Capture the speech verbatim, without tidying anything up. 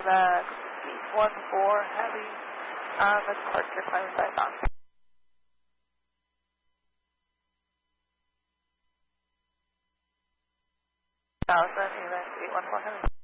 That's eight one four Heavy. Um, it's Clark, you're climbing back on. Thousand, event eight one four Heavy.